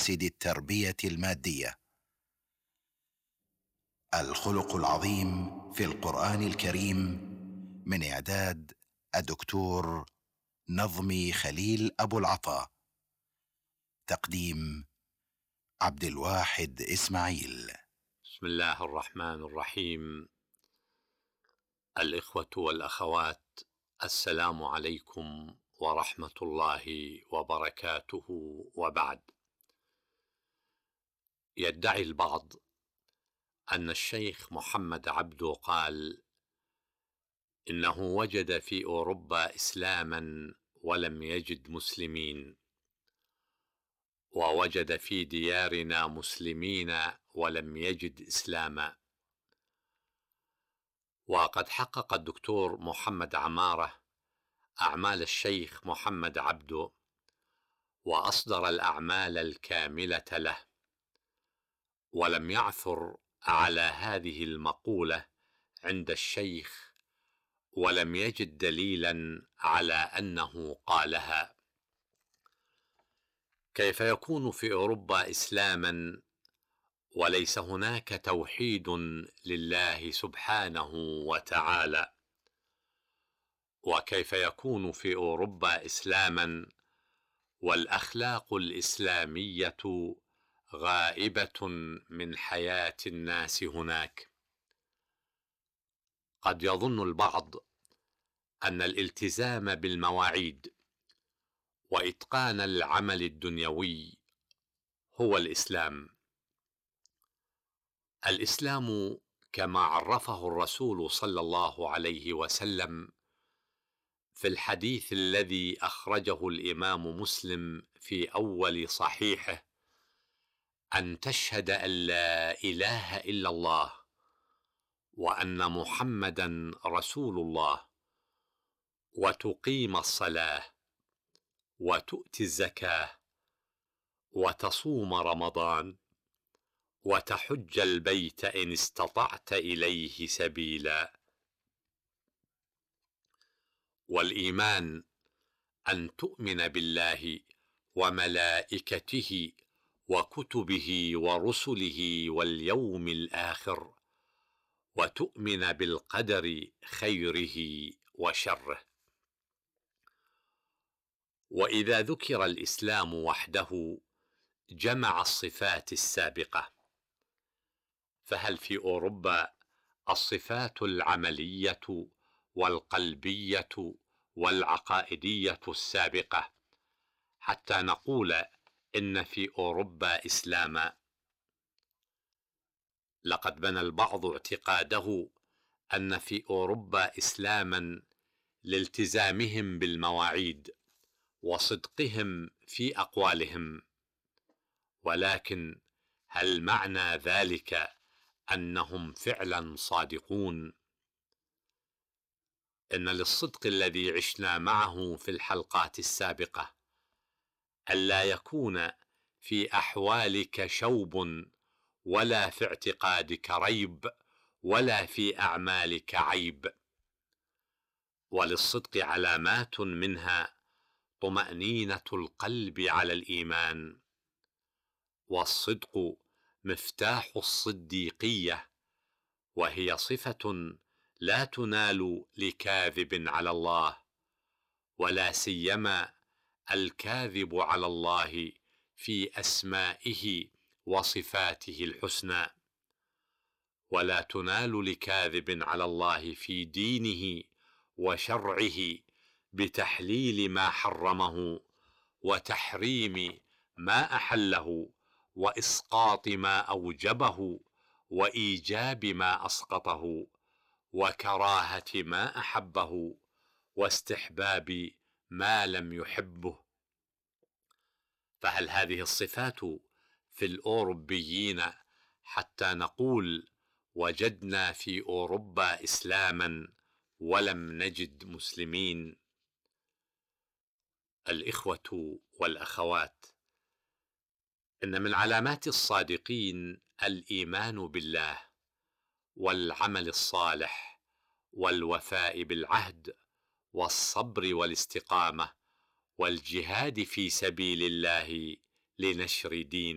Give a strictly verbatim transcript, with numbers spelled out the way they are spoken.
مفاسد التربية المادية. الخلق العظيم في القرآن الكريم، من إعداد الدكتور نظمي خليل أبو العطا، تقديم عبد الواحد إسماعيل. بسم الله الرحمن الرحيم. الإخوة والأخوات، السلام عليكم ورحمة الله وبركاته، وبعد. يدعي البعض أن الشيخ محمد عبده قال إنه وجد في أوروبا إسلاما ولم يجد مسلمين، ووجد في ديارنا مسلمين ولم يجد إسلاما. وقد حقق الدكتور محمد عمارة أعمال الشيخ محمد عبده، وأصدر الأعمال الكاملة له، ولم يعثر على هذه المقولة عند الشيخ، ولم يجد دليلا على أنه قالها. كيف يكون في أوروبا إسلاما وليس هناك توحيد لله سبحانه وتعالى؟ وكيف يكون في أوروبا إسلاما والأخلاق الإسلامية غائبة من حياة الناس هناك؟ قد يظن البعض أن الالتزام بالمواعيد وإتقان العمل الدنيوي هو الإسلام. الإسلام كما عرفه الرسول صلى الله عليه وسلم في الحديث الذي أخرجه الإمام مسلم في أول صحيحه: أن تشهد أن لا إله إلا الله وأن محمدا رسول الله، وتقيم الصلاة، وتؤتي الزكاة، وتصوم رمضان، وتحج البيت إن استطعت إليه سبيلا. والإيمان أن تؤمن بالله وملائكته وكتبه ورسله واليوم الآخر، وتؤمن بالقدر خيره وشره. وإذا ذكر الإسلام وحده جمع الصفات السابقة، فهل في أوروبا الصفات العملية والقلبية والعقائدية السابقة حتى نقول إن في أوروبا إسلاما؟ لقد بنى البعض اعتقاده أن في أوروبا إسلاما لالتزامهم بالمواعيد وصدقهم في أقوالهم، ولكن هل معنى ذلك أنهم فعلا صادقون؟ إن للصدق الذي عشنا معه في الحلقات السابقة ألا يكون في أحوالك شوب، ولا في اعتقادك ريب، ولا في أعمالك عيب. وللصدق علامات، منها طمأنينة القلب على الإيمان، والصدق مفتاح الصديقية، وهي صفة لا تنال لكاذب على الله، ولا سيما الكاذب على الله في أسمائه وصفاته الحسنى، ولا تنال لكاذب على الله في دينه وشرعه بتحليل ما حرمه وتحريم ما أحله وإسقاط ما أوجبه وإيجاب ما أسقطه وكراهة ما أحبه واستحباب ما لم يحبه. فهل هذه الصفات في الأوروبيين حتى نقول وجدنا في أوروبا إسلاما ولم نجد مسلمين؟ الإخوة والأخوات، إن من علامات الصادقين الإيمان بالله والعمل الصالح والوفاء بالعهد والصبر والاستقامة والجهاد في سبيل الله لنشر دين